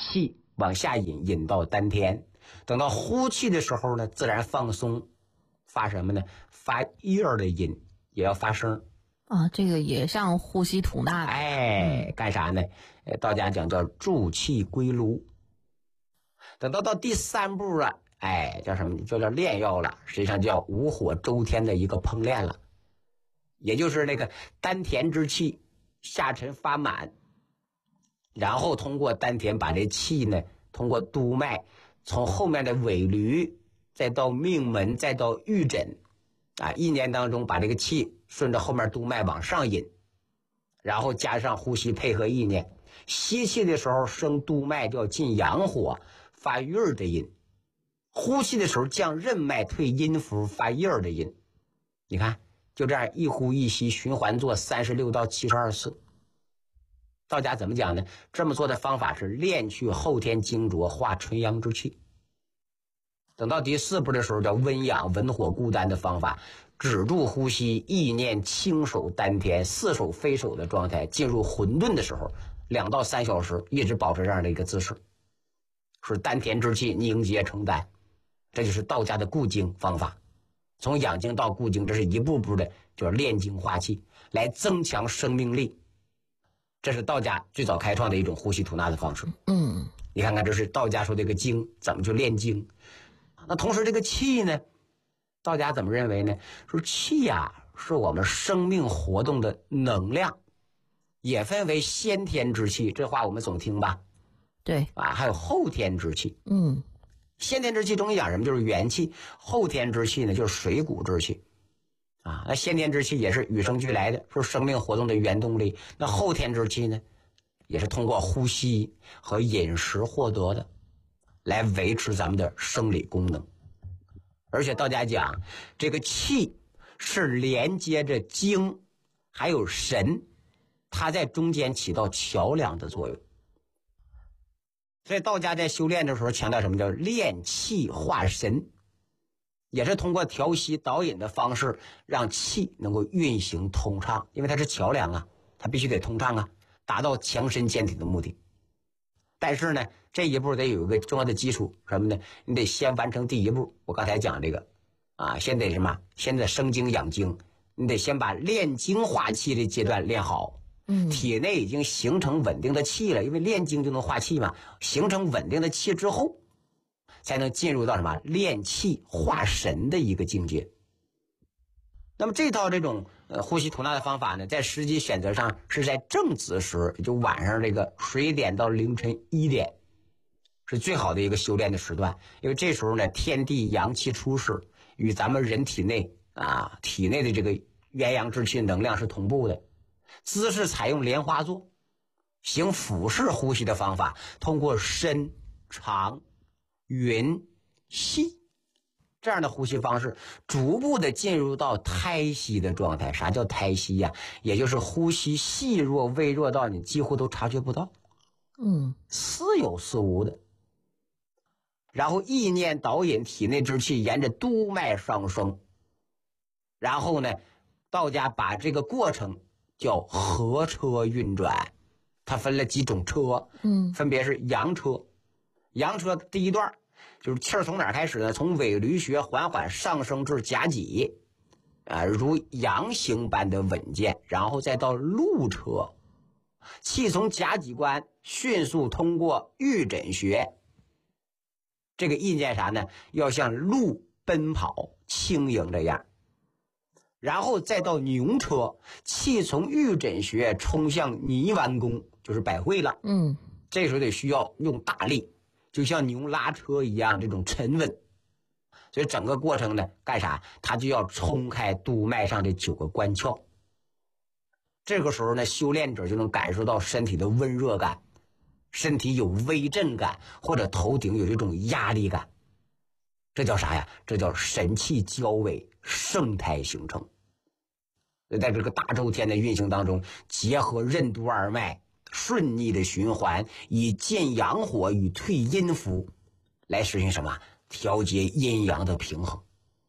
气往下引，引到丹田。等到呼气的时候呢，自然放松，发什么呢？发叶儿的音，也要发声啊。这个也像呼吸吐纳的。 哎，干啥呢？道家讲叫助气归炉。等到第3步啊，哎，叫什么？叫炼药了，实际上叫五火周天的一个烹炼了，也就是那个丹田之气下沉发满，然后通过丹田把这气呢，通过督脉从后面的尾闾再到命门再到玉枕啊，意念当中把这个气顺着后面督脉往上引，然后加上呼吸配合意念，吸气的时候升督脉叫进阳火发韵儿的音，呼气的时候降任脉退阴符发音儿的音。你看就这样一呼一吸循环做36到72次。道家怎么讲呢？这么做的方法是炼去后天精浊，化纯阳之气。等到第4步的时候叫温养文火固丹的方法，止住呼吸，意念轻手丹田，似手非手的状态，进入混沌的时候2到3小时一直保持这样的一个姿势，使丹田之气凝结成丹。这就是道家的固精方法，从养精到固精，这是一步步的就是炼精化气，来增强生命力。这是道家最早开创的一种呼吸吐纳的方式。你看看这是道家说这个精怎么去炼精。那同时这个气呢，道家怎么认为呢？说气啊是我们生命活动的能量，也分为先天之气，这话我们总听吧？ 对啊，还有后天之气。先天之气中医讲什么？就是元气。后天之气呢，就是水谷之气。啊，那先天之气也是与生俱来的，是生命活动的原动力。那后天之气呢，也是通过呼吸和饮食获得的，来维持咱们的生理功能。而且道家讲，这个气是连接着精还有神，它在中间起到桥梁的作用。所以道家在修炼的时候强调什么？叫炼气化神，也是通过调息导引的方式让气能够运行通畅，因为它是桥梁啊，它必须得通畅啊，达到强身健体的目的。但是呢，这一步得有一个重要的基础，什么呢？你得先完成第1步。我刚才讲这个啊，先得什么？先得生精养精，你得先把炼精化气的阶段练好。体内已经形成稳定的气了，因为炼精就能化气嘛，形成稳定的气之后，才能进入到什么炼气化神的一个境界。那么这套这种呼吸吐纳的方法呢，在时机选择上是在正子时，也就晚上这个11点到凌晨1点，是最好的一个修炼的时段。因为这时候呢，天地阳气出世，与咱们人体内的这个元阳之气能量是同步的。姿势采用莲花坐，行腹式呼吸的方法，通过深、长、匀、细这样的呼吸方式，逐步的进入到胎息的状态。啥叫胎息呀？也就是呼吸细弱、微弱到你几乎都察觉不到，似有似无的。然后意念导引体内之气沿着督脉上升，然后呢，道家把这个过程叫合车运转，它分了几种车，分别是阳车。阳车第一段就是气儿从哪儿开始呢？从尾闾穴缓缓上升至甲己，如羊行般的稳健，然后再到陆车，气从甲己关迅速通过玉枕穴，这个意念啥呢？要像鹿奔跑轻盈这样。然后再到牛车，气从玉枕穴冲向泥丸宫，就是百会了。这时候得需要用大力，就像牛拉车一样，这种沉稳。所以整个过程呢，干啥？它就要冲开督脉上这9个关窍。这个时候呢，修炼者就能感受到身体的温热感，身体有微震感，或者头顶有一种压力感。这叫啥呀？这叫神气交尾，盛胎形成。在这个大周天的运行当中，结合任督二脉顺逆的循环，以健阳火与退阴符来实现什么？调节阴阳的平衡。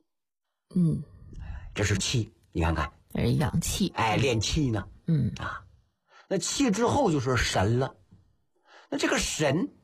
这是气，你看看， 这是阳气。 练气呢。那气之后就是神了。那这个神